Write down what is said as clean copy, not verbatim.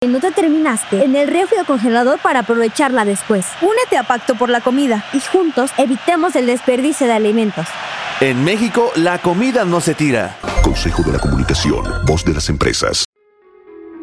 no te terminaste en el refri o congelador para aprovecharla después. Únete a Pacto por la Comida y juntos evitemos el desperdicio de alimentos. En México, la comida no se tira. Consejo de la Comunicación, voz de las empresas.